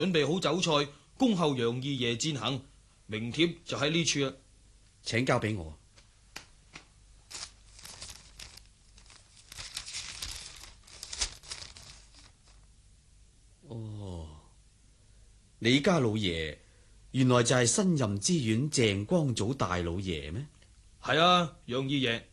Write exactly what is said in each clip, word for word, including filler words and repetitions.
準備好酒菜，恭候楊二爺餞行。名帖就喺呢處啦， 請交俾我。哦，李家老爺原來就係新任知縣鄭光祖大老爺咩？ 係啊，楊二爺。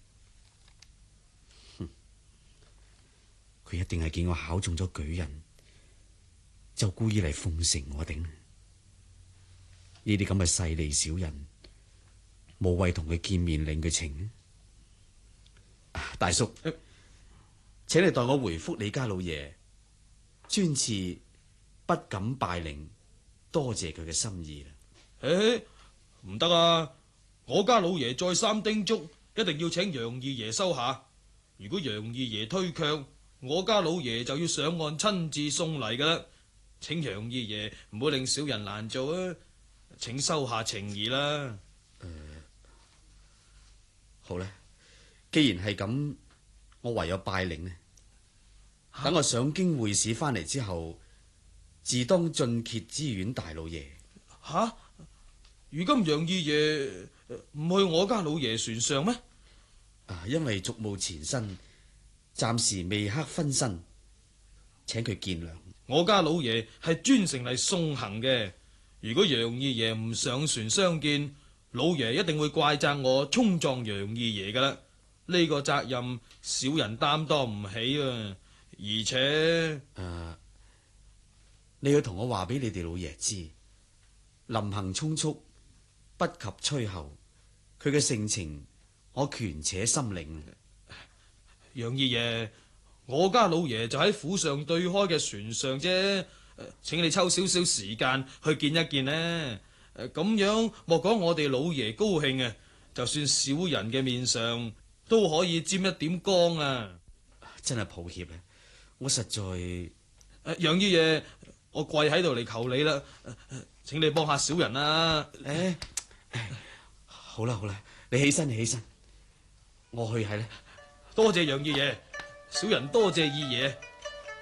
佢一定係見我考中咗舉人，就故意嚟奉承我頂。呢啲咁嘅勢利小人，無謂同佢見面領佢情。大叔，呃、請你代我回覆李家老爺，專賜不敢拜領，多謝佢嘅心意啦。 誒，唔得啊！我家老爺再三叮囑，一定要請楊二爺收下。如果楊二爺推卻，我家老爺就要上岸親自送嚟噶啦。請楊二爺唔好令小人難做啊！請收下情誼啦。誒、 呃，好啦，既然係咁，我唯有拜領呢。等我上京會試翻嚟之後，自當進謁知縣大老爺。 吓、啊，如今楊二爺唔去我家老爺船上咩？ 啊，因為俗務纏身，暫時未克分身，請佢見諒。 我家老爺係專程嚟送行嘅，如果楊二爺唔上船相見，老爺一定會怪責我衝撞楊二爺噶啦。呢、這個責任小人擔當唔起啊！而且，誒、 啊，你要同我話俾你哋老爺知，臨行匆促，不及催候，佢嘅性情我權且心領。 楊二爺，我家老爺就喺府上對開嘅船上啫，請你抽少少時間去見一見呢。誒，咁樣莫講我哋老爺高興啊，就算小人嘅面上都可以沾一點光啊！ 真係抱歉啊，我實在誒， 楊二爺，我跪喺度嚟求你啦，請你幫下小人啦。 誒，好啦好啦，你起身你起身，我去係啦。 多謝楊二爺，小人多謝二爺。